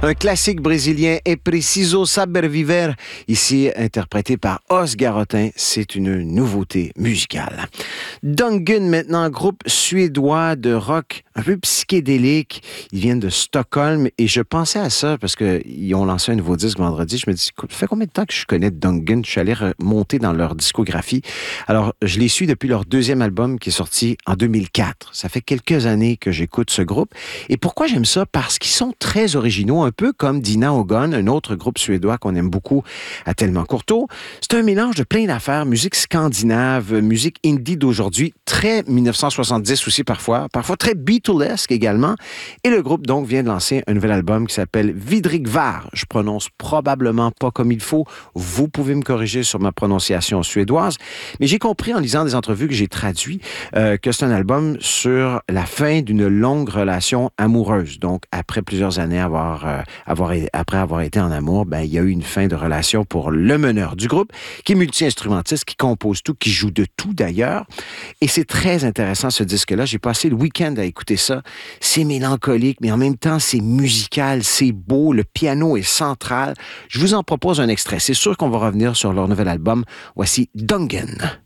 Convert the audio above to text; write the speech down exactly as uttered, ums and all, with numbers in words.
Un classique brésilien, É Preciso Saber Viver, ici interprété par Os Garotin. C'est une nouveauté musicale. Dungan, maintenant, groupe suédois de rock un peu psychédélique. Ils viennent de Stockholm et je pensais à ça parce qu'ils ont lancé un nouveau disque vendredi. Je me dis, ça fait combien de temps que je connais Dungan? Je suis allé remonter dans leur discographie. Alors, je les suis depuis leur deuxième album qui est sorti en deux mille quatre. Ça fait quelques années que j'écoute ce groupe. Et pourquoi j'aime ça? Parce qu'ils sont très originaux, un peu comme Dina Ogon, un autre groupe suédois qu'on aime beaucoup à Tellement Courteau. C'est un mélange de plein d'affaires, musique scandinave, musique indie d'aujourd'hui, très dix-neuf cent soixante-dix aussi parfois, parfois très Beatlesque également. Et le groupe donc vient de lancer un nouvel album qui s'appelle Vidrigvar. Je prononce probablement pas comme il faut. Vous pouvez me corriger sur ma prononciation suédoise. Mais j'ai compris en lisant des entrevues que j'ai traduit euh, que c'est un album sur la fin d'une longue relation amoureuse. Donc, après plusieurs années avoir, euh, avoir, après avoir été en amour, ben, il y a eu une fin de relation pour le meneur du groupe, qui est multi-instrumentiste, qui compose tout, qui joue de tout d'ailleurs. Et c'est très intéressant ce disque-là. J'ai passé le week-end à écouter ça. C'est mélancolique, mais en même temps, c'est musical, c'est beau, le piano est central. Je vous en propose un extrait. C'est sûr qu'on va revenir sur leur nouvel album. Voici Dungan.